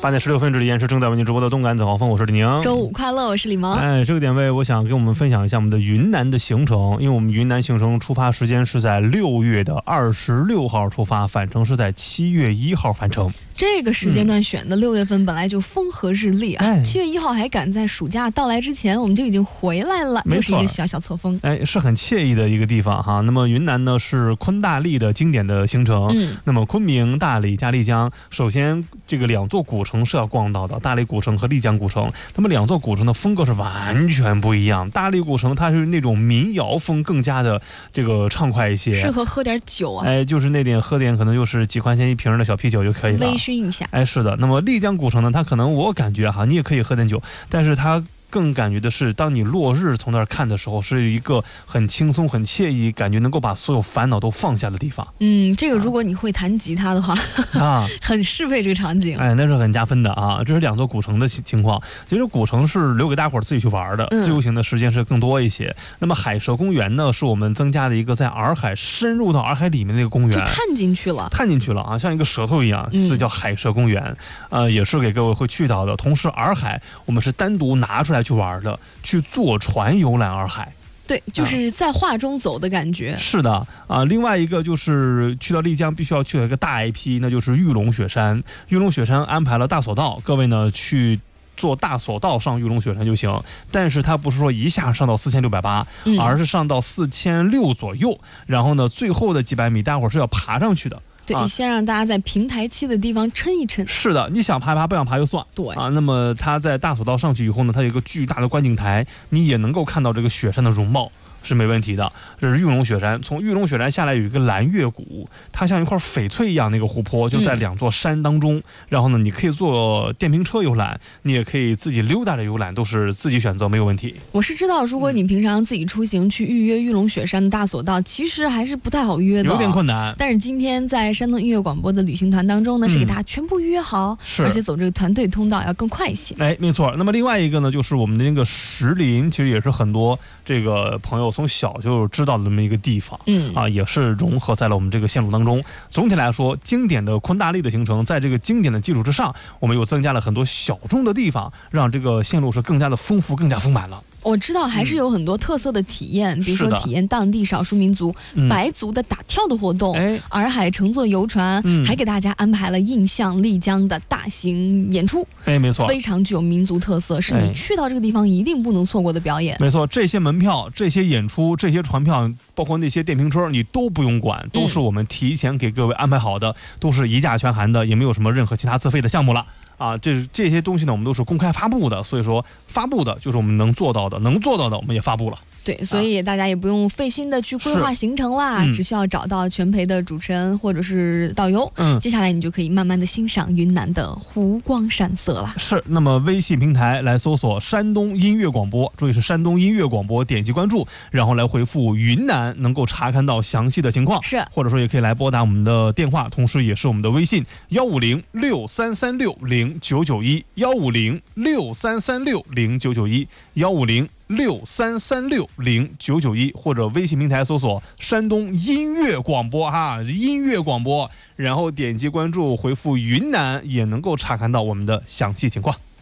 8点16分，这里依然是正在为您直播的动感走航风，我是李宁。 周五快乐，我是李萌。 这个点位我想跟我们分享一下我们的云南的行程，因为我们云南行程出发时间是在6月的26号出发，返程是在7月1号返程。 这个时间段选的6月份本来就风和日丽啊，7月1号还赶在暑假到来之前，我们就已经回来了，又是一个小小侧风， 是很惬意的一个地方哈。那么云南呢是昆大丽的经典的行程，那么昆明、大理加丽江，首先这个2座古城是要逛到的，大理古城和丽江古城。那么2座古城的风格是完全不一样，大理古城它是那种民谣风更加的这个畅快一些， 适合喝点酒啊， 就是那点喝点可能就是几块钱一瓶的小啤酒就可以了， 微醺一下。 是的。那么丽江古城呢，它可能我感觉哈，你也可以喝点酒，但是它更感觉的是，当你落日从那儿看的时候，是一个很轻松、很惬意，感觉能够把所有烦恼都放下的地方。 这个如果你会弹吉他的话，很适配这个场景。 那是很加分的啊！这是2座古城的情况。其实古城是留给大伙儿自己去玩的，自由行的时间是更多一些。那么海蛇公园呢，是我们增加的一个在洱海深入到洱海里面的一个公园， 就探进去了啊，像一个舌头一样，所以叫海蛇公园。也是给各位会去到的。同时，洱海我们是单独拿出来去玩的，去坐船游览洱海。 对，就是在画中走的感觉。 是的另外一个就是去到丽江必须要去的一个大 IP， 那就是玉龙雪山。玉龙雪山安排了大索道，各位呢去坐大索道上玉龙雪山就行，但是它不是说一下上到4680，而是上到4600左右，然后呢最后的几百米大伙儿是要爬上去的。 对，先让大家在平台期的地方撑一撑。 是的，你想爬爬，不想爬就算。 对那么它在大索道上去以后呢，它有一个巨大的观景台，你也能够看到这个雪山的容貌，是没问题的。这是玉龙雪山，从玉龙雪山下来有一个蓝月谷，它像一块翡翠一样那个湖泊，就在2座山当中。然后呢，你可以坐电瓶车游览，你也可以自己溜达着游览，都是自己选择，没有问题。 我是知道，如果你平常自己出行去预约玉龙雪山的大索道，其实还是不太好约的， 有点困难。 但是今天在山东音乐广播的旅行团当中呢，是给大家全部预约好，而且走这个团队通道要更快一些。 没错。那么另外一个呢，就是我们的那个石林，其实也是很多这个朋友从小就知道的这么一个地方，也是融合在了我们这个线路当中。总体来说，经典的昆大丽的行程，在这个经典的基础之上，我们又增加了很多小众的地方，让这个线路是更加的丰富、更加丰满了。 我知道还是有很多特色的体验，比如说体验当地少数民族白族的打跳的活动，洱海乘坐游船，还给大家安排了印象丽江的大型演出。 没错， 非常具有民族特色，是你去到这个地方一定不能错过的表演。 没错，这些门票、这些演出、这些船票，包括那些电瓶车，你都不用管，都是我们提前给各位安排好的，都是一价全含的，也没有什么任何其他自费的项目了。这些东西呢，我们都是公开发布的，所以说发布的就是我们能做到的，能做到的我们也发布了。 对，所以大家也不用费心的去规划行程啦，只需要找到全陪的主持人或者是导游，接下来你就可以慢慢的欣赏云南的湖光山色了。 是，那么微信平台来搜索山东音乐广播，注意是山东音乐广播，点击关注，然后来回复云南，能够查看到详细的情况。 是， 或者说也可以来拨打我们的电话，同时也是我们的微信15063360991，15063360991，15063360991，或者微信平台搜索山东音乐广播音乐广播，然后点击关注，回复云南，也能够查看到我们的详细情况。